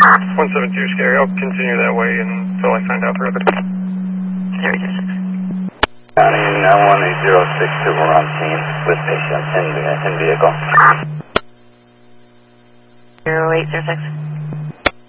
172 scary. I'll continue that way until I find out further. 026. County 91806, we're on scene with patient in vehicle. 0806.